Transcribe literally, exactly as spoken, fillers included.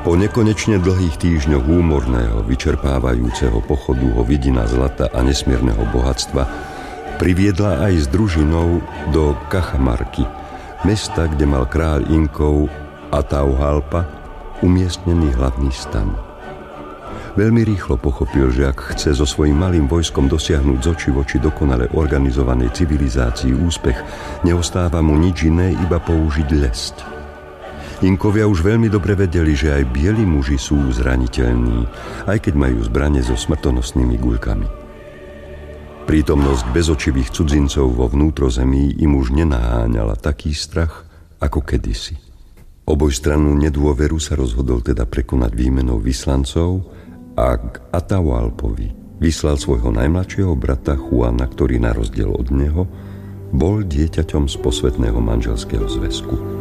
Po nekonečne dlhých týždňoch úmorného, vyčerpávajúceho pochodu ho vidina zlata a nesmierneho bohatstva priviedla aj s družinou do Cajamarky, mesta, kde mal kráľ Inkov Atahualpa umiestnený hlavný stan. Veľmi rýchlo pochopil, že ak chce so svojím malým vojskom dosiahnuť z očí v oči dokonale organizovanej civilizácii úspech, neostáva mu nič iné, iba použiť lesť. Inkovia už veľmi dobre vedeli, že aj bieli muži sú zraniteľní, aj keď majú zbrane so smrtonosnými guľkami. Prítomnosť bezočivých cudzincov vo vnútrozemí im už nenaháňala taký strach ako kedysi. Obojstrannú nedôveru sa rozhodol teda prekonať výmenou vyslancov a k Atahualpovi vyslal svojho najmladšieho brata Juana, ktorý na rozdiel od neho bol dieťaťom z posvätného manželského zväzku.